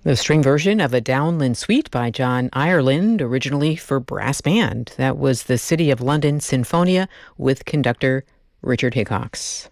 The string version of a Downland Suite by John Ireland, originally for brass band. That was the City of London Sinfonia with conductor Richard Hickox.